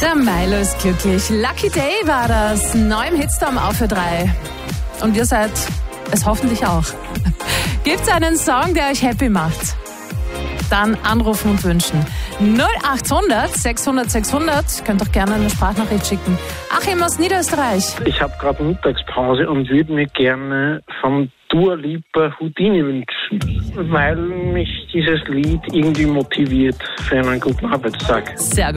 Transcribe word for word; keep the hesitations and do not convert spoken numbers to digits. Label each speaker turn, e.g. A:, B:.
A: Der Milo ist glücklich. Lucky Day war das. Neu im Hitstorm auf für drei. Und ihr seid es hoffentlich auch. Gibt's einen Song, der euch happy macht? Dann anrufen und wünschen. null achthundert sechshundert sechshundert. Könnt auch gerne eine Sprachnachricht schicken. Achim aus Niederösterreich.
B: Ich habe gerade Mittagspause und würde mir gerne von Dua Lipa Houdini wünschen, weil mich dieses Lied irgendwie motiviert für einen guten Arbeitstag.
A: Sehr gut.